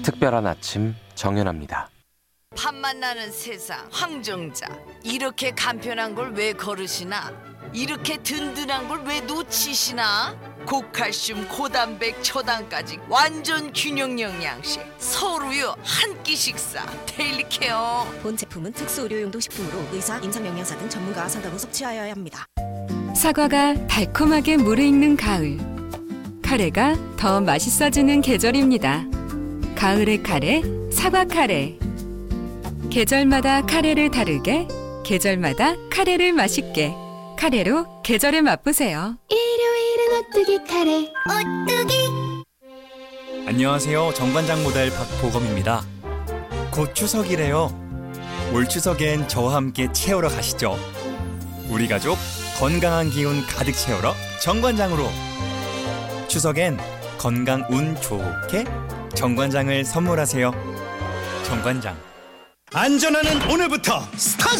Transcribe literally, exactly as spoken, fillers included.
특별한 아침 정연아입니다. 밥 만나는 세상 황정자, 이렇게 간편한 걸 왜 거르시나? 이렇게 든든한 걸 왜 놓치시나? 고칼슘, 고단백, 초당까지 완전 균형 영양식 서울우유 한 끼 식사 데일리 케어. 본 제품은 특수 의료용도 식품으로 의사, 임상영양사 등 전문가와 상담 후 섭취하여야 합니다. 사과가 달콤하게 무르익는 가을, 카레가 더 맛있어지는 계절입니다. 가을의 카레, 사과 카레. 계절마다 카레를 다르게, 계절마다 카레를 맛있게. 카레로 계절을 맛보세요. 일요일은 오뚜기 카레, 오뚜기. 안녕하세요. 정관장 모델 박보검입니다. 곧 추석이래요. 올 추석엔 저와 함께 채우러 가시죠. 우리 가족 건강한 기운 가득 채우러 정관장으로. 추석엔 건강 운 좋게 정관장을 선물하세요. 정관장. 안전하는 오늘부터